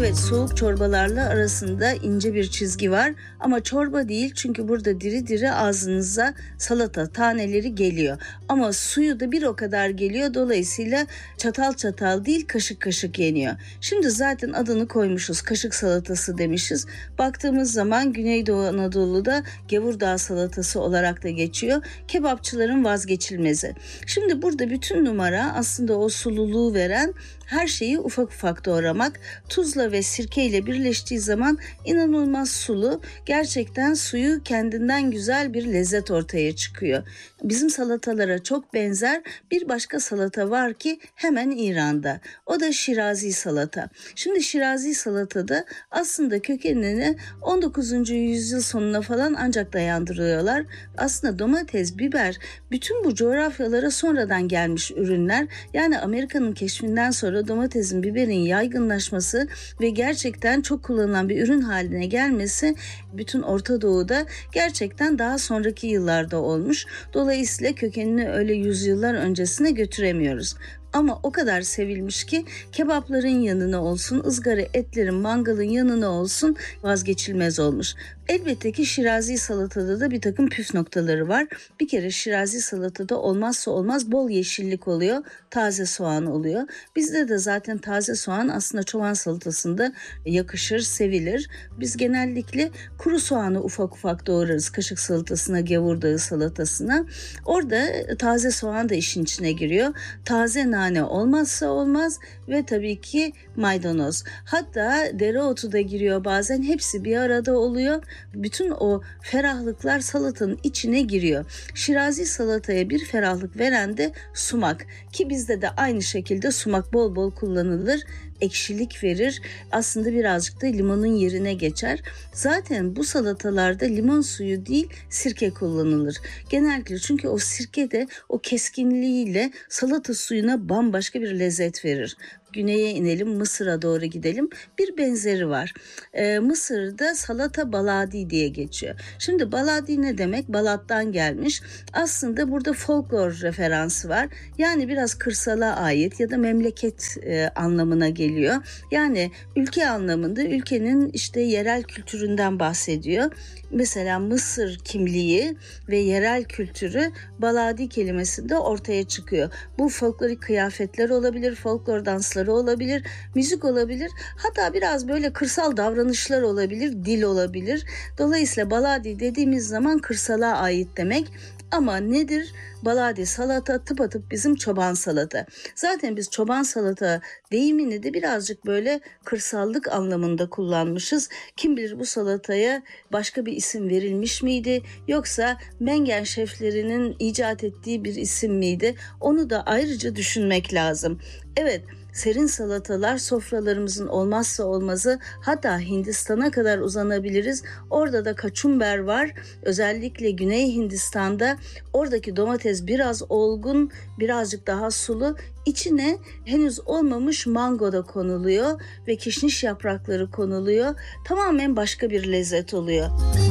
Evet, soğuk çorbalarla arasında ince bir çizgi var ama çorba değil, çünkü burada diri diri ağzınıza salata taneleri geliyor. Ama suyu da bir o kadar geliyor, dolayısıyla çatal çatal değil, kaşık kaşık yeniyor. Şimdi zaten adını koymuşuz, kaşık salatası demişiz. Baktığımız zaman Güneydoğu Anadolu'da gavurdağ salatası olarak da geçiyor. Kebapçıların vazgeçilmezi. Şimdi burada bütün numara aslında o sululuğu veren her şeyi ufak ufak doğramak. Tuzla ve sirkeyle birleştiği zaman inanılmaz sulu, gerçekten suyu kendinden güzel bir lezzet ortaya çıkıyor. Bizim salatalara çok benzer bir başka salata var ki hemen İran'da. O da Şirazi salata. Şimdi Şirazi salatada aslında kökenini 19. yüzyıl sonuna falan ancak dayandırıyorlar. Aslında domates, biber, bütün bu coğrafyalara sonradan gelmiş ürünler. Yani Amerika'nın keşfinden sonra domatesin, biberin yaygınlaşması ve gerçekten çok kullanılan bir ürün haline gelmesi bütün Orta Doğu'da gerçekten daha sonraki yıllarda olmuş. Dolayısıyla kökenini öyle yüzyıllar öncesine götüremiyoruz. Ama o kadar sevilmiş ki kebapların yanına olsun, ızgara etlerin, mangalın yanına olsun vazgeçilmez olmuş. Elbette ki Şirazi salatada da bir takım püf noktaları var. Bir kere Şirazi salatada olmazsa olmaz bol yeşillik oluyor, taze soğan oluyor. Bizde de zaten taze soğan aslında çoban salatasında yakışır, sevilir. Biz genellikle kuru soğanı ufak ufak doğrarız kaşık salatasına, gavurdağı salatasına. Orada taze soğan da işin içine giriyor. Taze nane olmazsa olmaz ve tabii ki maydanoz. Hatta dereotu da giriyor bazen, hepsi bir arada oluyor. Bütün o ferahlıklar salatanın içine giriyor. Şirazi salataya bir ferahlık veren de sumak, ki bizde de aynı şekilde sumak bol bol kullanılır. Ekşilik verir. Aslında birazcık da limonun yerine geçer. Zaten bu salatalarda limon suyu değil, sirke kullanılır. Genellikle, çünkü o sirke de o keskinliğiyle salata suyuna bambaşka bir lezzet verir. Güneye inelim, Mısır'a doğru gidelim. Bir benzeri var. Mısır'da salata baladi diye geçiyor. Şimdi baladi ne demek? Balat'tan gelmiş. Aslında burada folklor referansı var. Yani biraz kırsala ait ya da memleket anlamına geliyor. Yani ülke anlamında ülkenin işte yerel kültüründen bahsediyor. Mesela Mısır kimliği ve yerel kültürü baladi kelimesinde ortaya çıkıyor. Bu folklorik kıyafetler olabilir, folklor dansları olabilir, müzik olabilir. Hatta biraz böyle kırsal davranışlar olabilir, dil olabilir. Dolayısıyla baladi dediğimiz zaman kırsala ait demek. Ama nedir? Baladi salata tıpatıp bizim çoban salata. Zaten biz çoban salata deyimini de birazcık böyle kırsallık anlamında kullanmışız. Kim bilir bu salataya başka bir isim verilmiş miydi? Yoksa Mengen şeflerinin icat ettiği bir isim miydi? Onu da ayrıca düşünmek lazım. Evet, serin salatalar sofralarımızın olmazsa olmazı, hatta Hindistan'a kadar uzanabiliriz. Orada da kaçumber var. Özellikle Güney Hindistan'da oradaki domates biraz olgun, birazcık daha sulu. İçine henüz olmamış mango da konuluyor ve kişniş yaprakları konuluyor. Tamamen başka bir lezzet oluyor.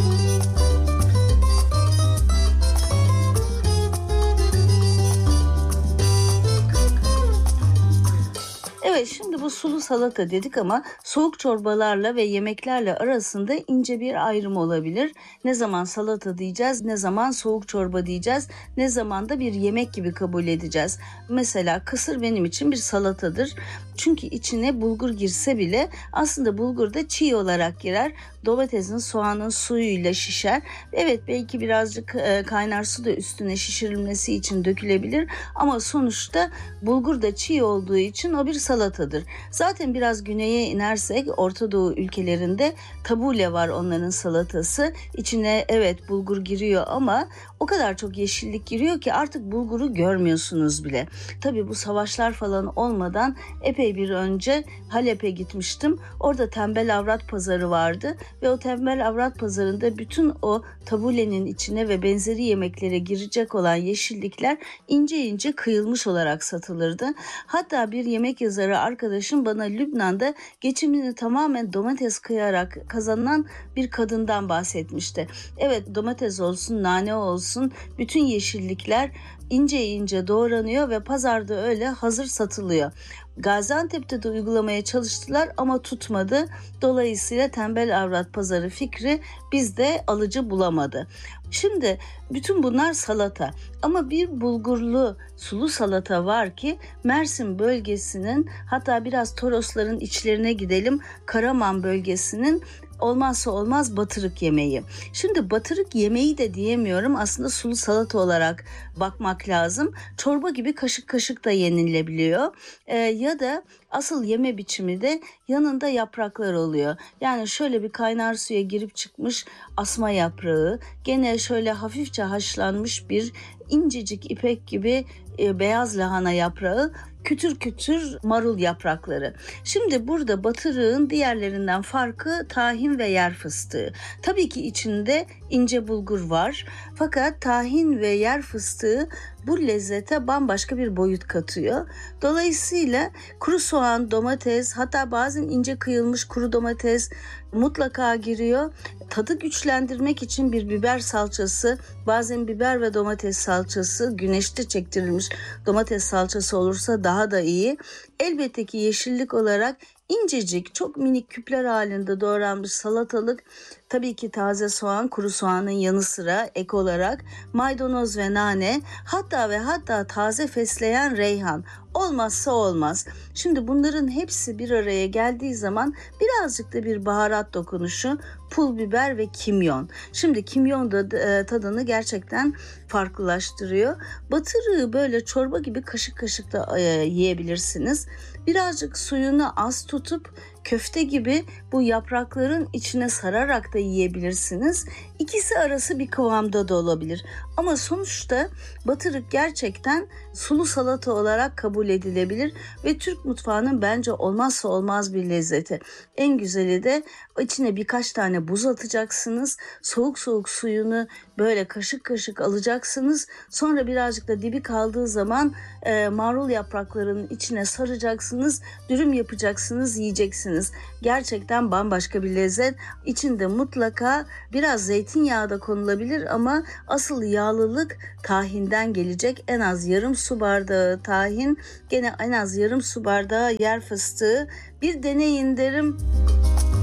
Evet, şimdi bu sulu salata dedik ama soğuk çorbalarla ve yemeklerle arasında ince bir ayrım olabilir. Ne zaman salata diyeceğiz, ne zaman soğuk çorba diyeceğiz, ne zaman da bir yemek gibi kabul edeceğiz. Mesela kısır benim için bir salatadır. Çünkü içine bulgur girse bile aslında bulgur da çiğ olarak girer. Domatesin, soğanın suyuyla şişer. Evet, belki birazcık kaynar su da üstüne şişirilmesi için dökülebilir. Ama sonuçta bulgur da çiğ olduğu için o bir salatadır. Zaten biraz güneye inersek Orta Doğu ülkelerinde tabule var, onların salatası. İçine evet bulgur giriyor ama o kadar çok yeşillik giriyor ki artık bulguru görmüyorsunuz bile. Tabii bu savaşlar falan olmadan epey bir önce Halep'e gitmiştim. Orada Tembel Avrat Pazarı vardı ve o Tembel Avrat Pazarı'nda bütün o tabulenin içine ve benzeri yemeklere girecek olan yeşillikler ince ince kıyılmış olarak satılırdı. Hatta bir yemek yazarı arkadaşım bana Lübnan'da geçimini tamamen domates kıyarak kazanan bir kadından bahsetmişti. Evet, domates olsun, nane olsun, bütün yeşillikler ince ince doğranıyor ve pazarda öyle hazır satılıyor. Gaziantep'te de uygulamaya çalıştılar ama tutmadı. Dolayısıyla tembel avrat pazarı fikri bizde alıcı bulamadı. Şimdi bütün bunlar salata ama bir bulgurlu sulu salata var ki Mersin bölgesinin, hatta biraz Torosların içlerine gidelim, Karaman bölgesinin olmazsa olmaz batırık yemeği. Şimdi batırık yemeği de diyemiyorum, aslında sulu salata olarak bakmak lazım. Çorba gibi kaşık kaşık da yenilebiliyor. Ya da asıl yeme biçimi de yanında yapraklar oluyor. Yani şöyle bir kaynar suya girip çıkmış asma yaprağı, gene şöyle hafifçe haşlanmış bir incecik ipek gibi beyaz lahana yaprağı, kütür kütür marul yaprakları. Şimdi burada batırığın diğerlerinden farkı tahin ve yer fıstığı. Tabii ki içinde ince bulgur var. Fakat tahin ve yer fıstığı bu lezzete bambaşka bir boyut katıyor. Dolayısıyla kuru soğan, domates, hatta bazen ince kıyılmış kuru domates mutlaka giriyor. Tadı güçlendirmek için bir biber salçası, bazen biber ve domates salçası, güneşte çektirilmiş domates salçası olursa daha da iyi. Elbette ki yeşillik olarak incecik, çok minik küpler halinde doğranmış salatalık, tabii ki taze soğan, kuru soğanın yanı sıra ek olarak maydanoz ve nane, hatta taze fesleğen reyhan olmazsa olmaz. Şimdi bunların hepsi bir araya geldiği zaman birazcık da bir baharat dokunuşu, pul biber ve kimyon. Şimdi kimyon da tadını gerçekten farklılaştırıyor. Batırığı böyle çorba gibi kaşık kaşık da yiyebilirsiniz. Birazcık suyunu az tutup köfte gibi bu yaprakların içine sararak da yiyebilirsiniz. İkisi arası bir kıvamda da olabilir. Ama sonuçta batırık gerçekten sulu salata olarak kabul edilebilir ve Türk mutfağının bence olmazsa olmaz bir lezzeti. En güzeli de içine birkaç tane buz atacaksınız. Soğuk soğuk suyunu böyle kaşık kaşık alacaksınız. Sonra birazcık da dibi kaldığı zaman marul yapraklarının içine saracaksınız. Dürüm yapacaksınız, yiyeceksiniz. Gerçekten bambaşka bir lezzet. İçinde mutlaka biraz zeytinyağı da konulabilir ama asıl yağlılık tahinden gelecek. En az yarım su bardağı tahin, gene en az yarım su bardağı yer fıstığı. Bir deneyin derim.